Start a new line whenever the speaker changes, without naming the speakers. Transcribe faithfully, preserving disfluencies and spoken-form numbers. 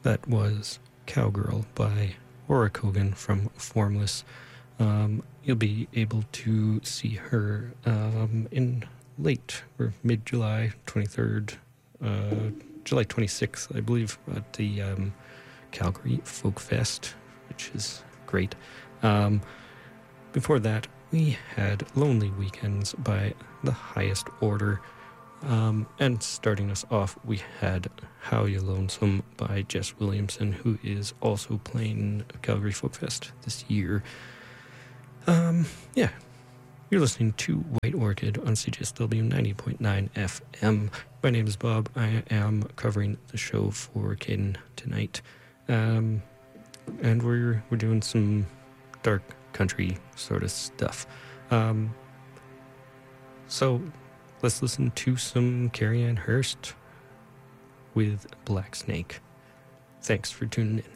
That was Cowgirl by Aura Kogan from Formless. Um, you'll be able to see her um, in late or mid-July, twenty-third, uh, July twenty-sixth, I believe, at the um, Calgary Folk Fest, which is great. Um, before that, we had Lonely Weekends by The Highest Order. Um, and starting us off, we had How You Lonesome by Jess Williamson, who is also playing Calgary Folk Fest this year. Um, yeah, you're listening to White Orchid on C J S W ninety point nine F M. My name is Bob. I am covering the show for Caden tonight. Um, and we're we're doing some dark country sort of stuff. Um, so let's listen to some Carrie Ann Hurst with Black Snake. Thanks for tuning in.